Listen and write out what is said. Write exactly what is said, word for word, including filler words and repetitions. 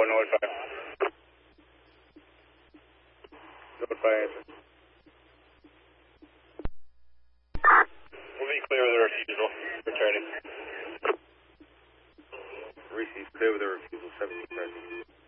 four, notify. Notify answer. We'll be clear with the refusal. Returning. Reese's clear with the refusal, seventeen present.